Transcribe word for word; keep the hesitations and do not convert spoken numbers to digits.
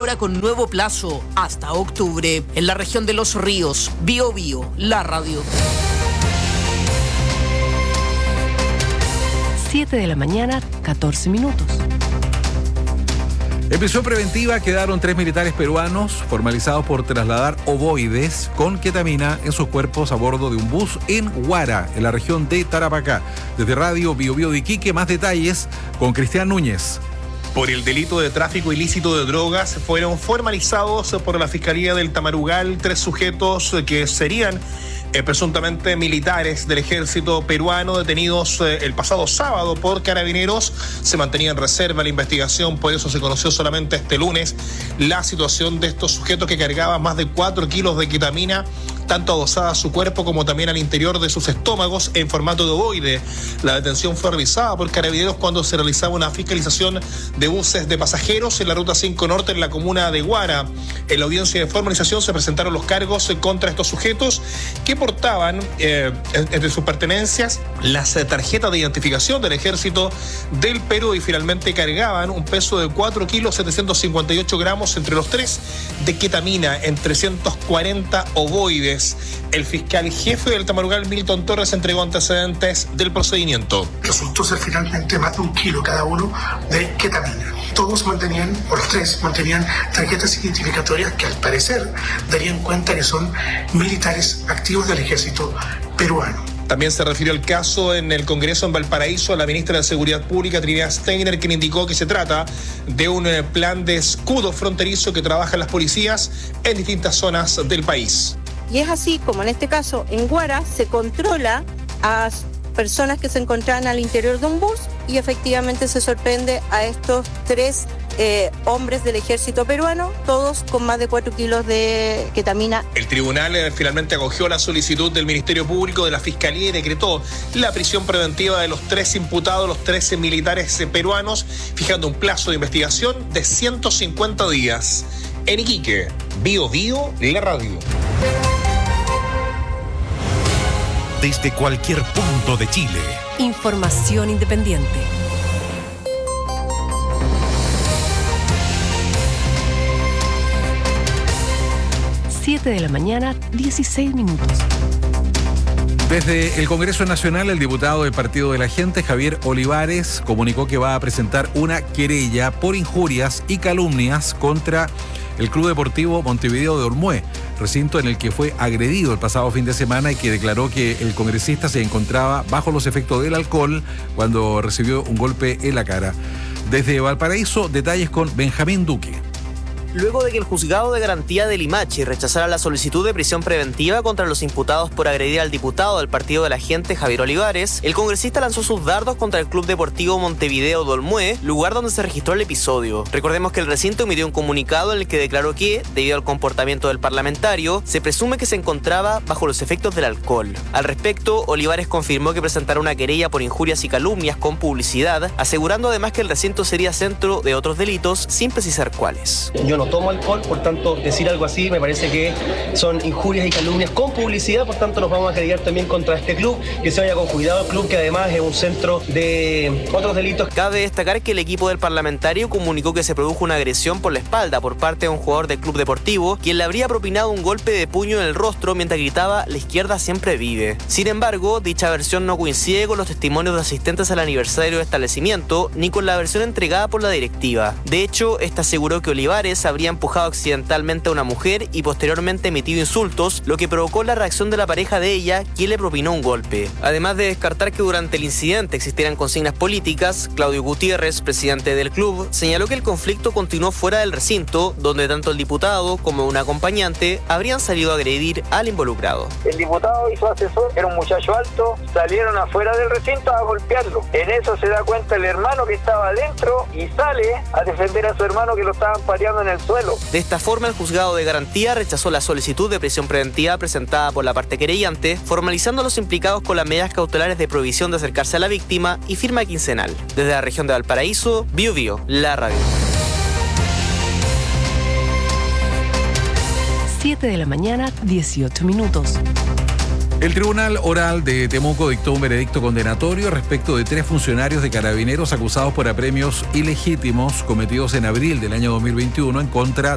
ahora con nuevo plazo hasta octubre. En la región de Los Ríos, Bio Bio, la radio. siete de la mañana, catorce minutos. En prisión preventiva quedaron tres militares peruanos formalizados por trasladar ovoides con ketamina en sus cuerpos a bordo de un bus en Huara, en la región de Tarapacá. Desde Radio Bio Bio de Iquique, más detalles con Cristian Núñez. Por el delito de tráfico ilícito de drogas fueron formalizados por la Fiscalía del Tamarugal tres sujetos que serían Eh, presuntamente militares del ejército peruano detenidos eh, el pasado sábado por carabineros. Se mantenía en reserva la investigación, por eso se conoció solamente este lunes la situación de estos sujetos que cargaban más de cuatro kilos de ketamina, tanto adosada a su cuerpo como también al interior de sus estómagos en formato de ovoide. La detención fue realizada por carabineros cuando se realizaba una fiscalización de buses de pasajeros en la ruta cinco Norte en la comuna de Huara. En la audiencia de formalización se presentaron los cargos contra estos sujetos que portaban eh, entre sus pertenencias las eh, tarjetas de identificación del ejército del Perú y finalmente cargaban un peso de cuatro kilos setecientos cincuenta y ocho gramos entre los tres de ketamina en trescientos cuarenta ovoides. El fiscal jefe del Tamarugal, Milton Torres, entregó antecedentes del procedimiento. Resultó ser finalmente más de un kilo cada uno de ketamina. Todos mantenían, o los tres, mantenían tarjetas identificatorias que al parecer darían cuenta que son militares activos del ejército peruano. También se refirió al caso en el Congreso en Valparaíso a la ministra de Seguridad Pública, Trinidad Steiner, quien indicó que se trata de un plan de escudo fronterizo que trabajan las policías en distintas zonas del país. Y es así como en este caso en Huara se controla a personas que se encontraban al interior de un bus y efectivamente se sorprende a estos tres eh, hombres del ejército peruano, todos con más de cuatro kilos de ketamina. El tribunal eh, finalmente acogió la solicitud del Ministerio Público, de la Fiscalía, y decretó la prisión preventiva de los tres imputados, los trece militares eh, peruanos, fijando un plazo de investigación de ciento cincuenta días. En Iquique, Bio Bio, la radio. Desde cualquier punto de Chile. Información independiente. siete de la mañana, dieciséis minutos. Desde el Congreso Nacional, el diputado del Partido de la Gente, Javier Olivares, comunicó que va a presentar una querella por injurias y calumnias contra el Club Deportivo Montevideo de Olmué, recinto en el que fue agredido el pasado fin de semana y que declaró que el congresista se encontraba bajo los efectos del alcohol cuando recibió un golpe en la cara. Desde Valparaíso, detalles con Benjamín Duque. Luego de que el juzgado de garantía de Limache rechazara la solicitud de prisión preventiva contra los imputados por agredir al diputado del Partido de la Gente, Javier Olivares, el congresista lanzó sus dardos contra el Club Deportivo Montevideo de Olmué, lugar donde se registró el episodio. Recordemos que el recinto emitió un comunicado en el que declaró que, debido al comportamiento del parlamentario, se presume que se encontraba bajo los efectos del alcohol. Al respecto, Olivares confirmó que presentará una querella por injurias y calumnias con publicidad, asegurando además que el recinto sería centro de otros delitos, sin precisar cuáles. Yo no tomo alcohol, por tanto, decir algo así me parece que son injurias y calumnias con publicidad, por tanto nos vamos a querellar también contra este club, que se vaya con cuidado, el club que además es un centro de otros delitos. Cabe destacar que el equipo del parlamentario comunicó que se produjo una agresión por la espalda por parte de un jugador del club deportivo, quien le habría propinado un golpe de puño en el rostro mientras gritaba "La izquierda siempre vive". Sin embargo, dicha versión no coincide con los testimonios de asistentes al aniversario del establecimiento, ni con la versión entregada por la directiva. De hecho, esta aseguró que Olivares habría empujado accidentalmente a una mujer y posteriormente emitido insultos, lo que provocó la reacción de la pareja de ella, quien le propinó un golpe. Además de descartar que durante el incidente existieran consignas políticas, Claudio Gutiérrez, presidente del club, señaló que el conflicto continuó fuera del recinto, donde tanto el diputado como un acompañante habrían salido a agredir al involucrado. El diputado y su asesor, era un muchacho alto, salieron afuera del recinto a golpearlo. En eso se da cuenta el hermano que estaba adentro y sale a defender a su hermano que lo estaban pateando en el suelo. De esta forma, el juzgado de garantía rechazó la solicitud de prisión preventiva presentada por la parte querellante, formalizando a los implicados con las medidas cautelares de prohibición de acercarse a la víctima y firma quincenal. Desde la región de Valparaíso, Bio Bio, la radio. siete de la mañana, dieciocho minutos. El Tribunal Oral de Temuco dictó un veredicto condenatorio respecto de tres funcionarios de Carabineros acusados por apremios ilegítimos cometidos en abril del año dos mil veintiuno en contra